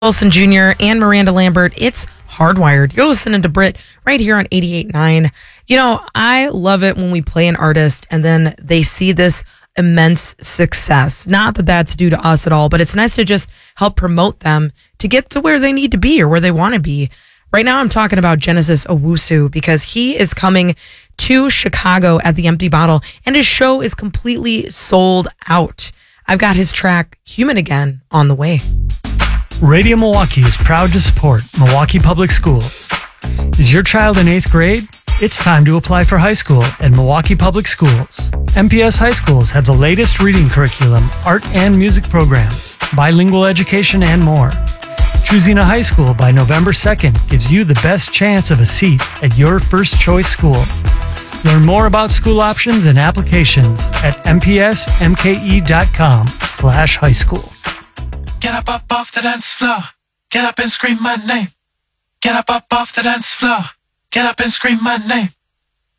Wilson Jr. and Miranda Lambert. It's Hardwired. You're listening to Brit right here on 88.9. You know, I love it when we play an artist and then they see this immense success. Not that that's due to us at all, but it's nice to just help promote them to get to where they need to be or where they want to be. Right now, I'm talking about Genesis Owusu because he is coming to Chicago at the Empty Bottle and his show is completely sold out. I've got his track Human Again on the way. Radio Milwaukee is proud to support Milwaukee Public Schools. Is your child in 8th grade? It's time to apply for high school at Milwaukee Public Schools. MPS high schools have the latest reading curriculum, art and music programs, bilingual education, and more. Choosing a high school by November 2nd gives you the best chance of a seat at your first choice school. Learn more about school options and applications at mpsmke.com/high school. Get up off the dance floor. Get up and scream my name. Get up off the dance floor. Get up and scream my name.